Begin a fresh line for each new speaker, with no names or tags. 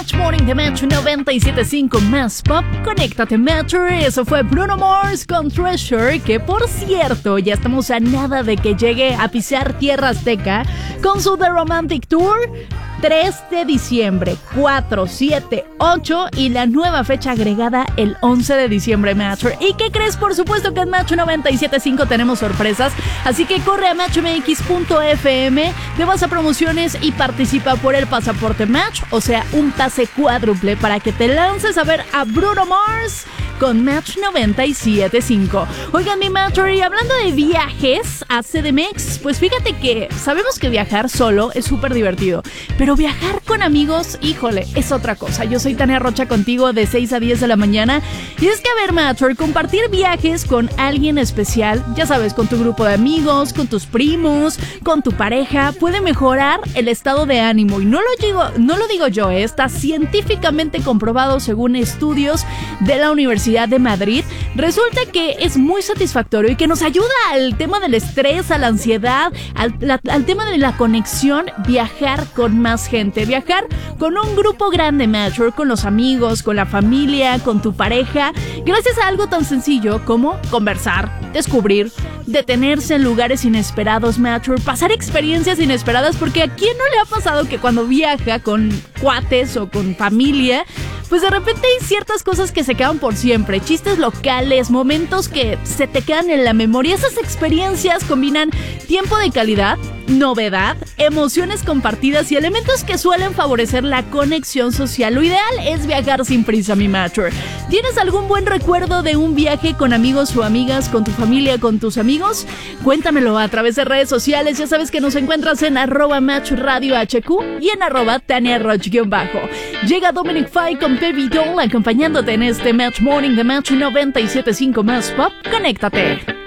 Match Morning de Match 97.5 más pop. Conéctate, Matcher. Eso fue Bruno Mars con Treasure, que por cierto, ya estamos a nada de que llegue a pisar tierra azteca con su The Romantic Tour. 3 de diciembre, 4, 7, 8 y la nueva fecha agregada el 11 de diciembre, Matcher. ¿Y qué crees? Por supuesto que en Match 97.5 tenemos sorpresas, así que corre a matchmx.fm, te vas a promociones y participa por el pasaporte Match, o sea, un pase cuádruple para que te lances a ver a Bruno Mars con Match 97.5. Oigan, mi Matcher, y hablando de viajes a CDMX, pues fíjate que sabemos que viajar solo es súper divertido, pero viajar con amigos, híjole, es otra cosa. Yo soy Tania Rocha contigo de 6 a 10 de la mañana. Y es que, a ver, Matcher, compartir viajes con alguien especial, ya sabes, con tu grupo de amigos, con tus primos, con tu pareja, puede mejorar el estado de ánimo. Y no lo digo yo, está científicamente comprobado según estudios de la Universidad de Madrid. Resulta que es muy satisfactorio y que nos ayuda al tema del estrés, a la ansiedad, al tema de la conexión, viajar con más gente, viajar con un grupo grande, Matcher, con los amigos, con la familia, con tu pareja, gracias a algo tan sencillo como conversar, descubrir, detenerse en lugares inesperados, Matcher, pasar experiencias inesperadas, porque ¿a quién no le ha pasado que cuando viaja con cuates o con familia, pues de repente hay ciertas cosas que se quedan por siempre, chistes locales, momentos que se te quedan en la memoria? Esas experiencias combinan tiempo de calidad, novedad, emociones compartidas y elementos que suelen favorecer la conexión social. Lo ideal es viajar sin prisa, mi Matcher. ¿Tienes algún buen recuerdo de un viaje con amigos o amigas, con tu familia, con tus amigos? Cuéntamelo a través de redes sociales. Ya sabes que nos encuentras en @MatchRadioHQ y en @TaniaRoch_. Llega Dominic Fike con Baby Doll acompañándote en este Match Morning de Match 97.5 más pop. Conéctate.